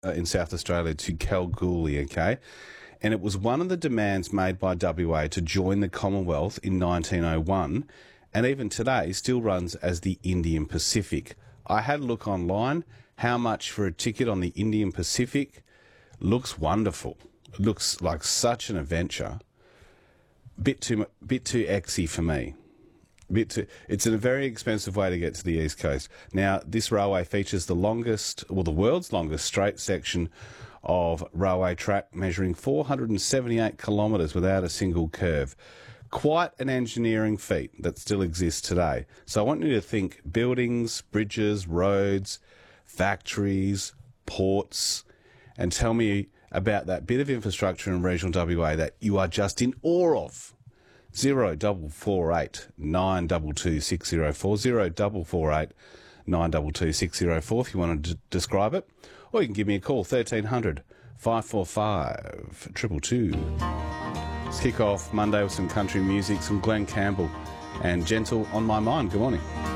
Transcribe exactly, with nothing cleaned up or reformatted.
uh, in South Australia to Kalgoorlie, okay? And it was one of the demands made by W A to join the Commonwealth in nineteen oh one, and even today still runs as the Indian Pacific. I had a look online. How much for a ticket on the Indian Pacific? Looks wonderful. It looks like such an adventure. Bit too, bit too exy for me. Bit too, it's a very expensive way to get to the East Coast. Now, this railway features the longest, well, the world's longest straight section of railway track, measuring four hundred seventy-eight kilometres without a single curve. Quite an engineering feat that still exists today. So I want you to think buildings, bridges, roads, factories, ports, and tell me about that bit of infrastructure in regional W A that you are just in awe of. Zero double four eight nine double two six zero four zero double four eight nine double two six zero four if you want to d- describe it, or you can give me a call thirteen hundred five four five two two two. Let's kick off Monday with some country music, some Glenn Campbell and Gentle on My Mind. Good morning.